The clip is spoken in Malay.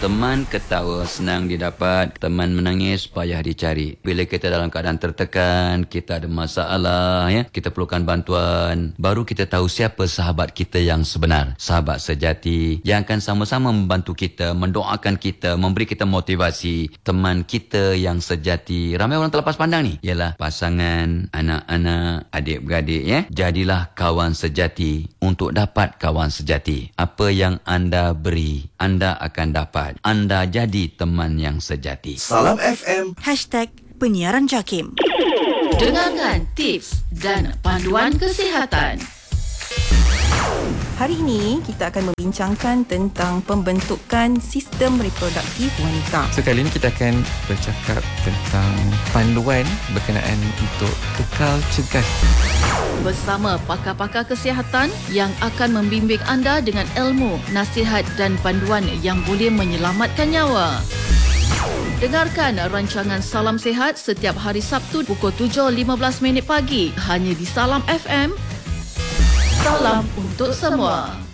Teman ketawa senang didapat, teman menangis payah dicari. Bila kita dalam keadaan tertekan, kita ada masalah, kita perlukan bantuan, baru kita tahu siapa sahabat kita yang sebenar. Sahabat sejati yang akan sama-sama membantu kita, mendoakan kita, memberi kita motivasi. Teman kita yang sejati, ramai orang terlepas pandang ni, ialah pasangan, anak-anak, adik-beradik. Jadilah kawan sejati untuk dapat kawan sejati. Apa yang anda beri, anda akan dapat. Anda jadi teman yang sejati. Salam FM #Penyiaran JAKIM. Dengarkan tips dan panduan kesihatan. Hari ini kita akan membincangkan tentang pembentukan sistem reproduktif wanita. Kali ini kita akan bercakap tentang panduan berkenaan untuk kekal cergas. Bersama pakar-pakar kesihatan yang akan membimbing anda dengan ilmu, nasihat dan panduan yang boleh menyelamatkan nyawa. Dengarkan rancangan Salam Sihat setiap hari Sabtu pukul 7.15 pagi hanya di Salam FM. Salam untuk semua.